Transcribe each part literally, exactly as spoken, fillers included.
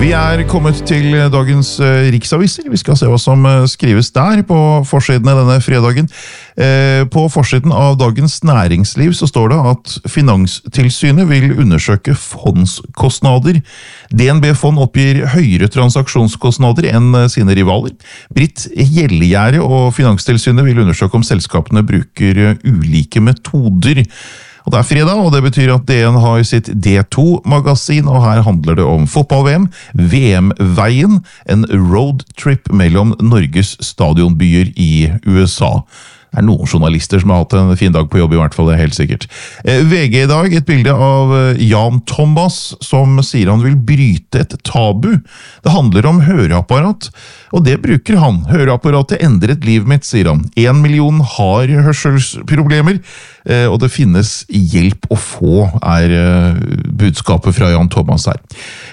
Vi er kommet til dagens eh, riksaviser. Vi skal se hva som eh, skrives der på forsiden av denne fredagen. Eh, på forsiden av Dagens Næringsliv så står det at Finanstilsynet vil undersøke fondskostnader. D N B-fond oppgir høyere transaksjonskostnader enn eh, sine rivaler. Britt Gjellegjerde og Finanstilsynet vil undersøke om selskapene bruker eh, ulike metoder. Og det er fredag, og det betyr at D N har sitt D to-magasin, og her handler det om fotball-V M, V M-veien, en roadtrip mellom Norges stadionbyer i U S A. Det er noen journalister som har hatt en fin dag på jobb, i hvert fall, det er helt sikkert. V G i dag, et bilde av Jan Thomas, som sier han vil bryte et tabu. Det handler om høreapparat, og det bruker han. Høreapparatet endret livet mitt, sier han. En million har hørselsproblemer, og det finnes hjelp å få, er budskapet fra Jan Thomas her.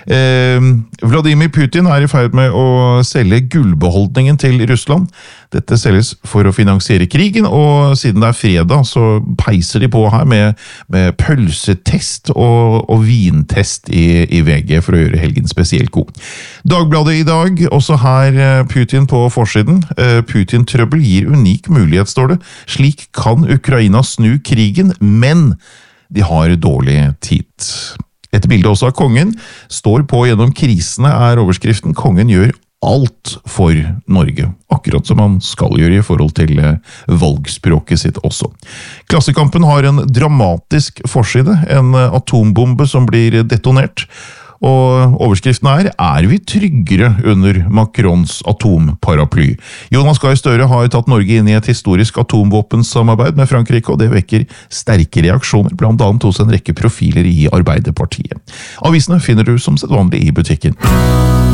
Vladimir Putin er i ferd med å selge gullbeholdningen til Russland. Dette selges for å finansiere krigen, og siden det er fredag så peiser de på her med, med pølsetest og, og vintest i, i V G for å gjøre helgen spesielt god. Dagbladet i dag, også her Putin på forsiden. Putin-trøbbel gir unik mulighet, står det. Slik kan Ukraina snu krigen, men de har dårlig tid. Et bilde også av kongen står på gjennom krisene er overskriften «Kongen gjør alt for Norge», akkurat som han skal gjøre i forhold til valgspråket sitt også. Klassekampen har en dramatisk forside, en atombombe som blir detonert, og overskriften er «Er vi tryggere under Macrons atomparaply?» Jonas Gahr Støre har tatt Norge inn i et historisk atomvåpensamarbeid med Frankrike, og det vekker sterke reaksjoner, blant annet hos en rekke profiler i Arbeiderpartiet. Avisene finner du som sedvanlig i butikken.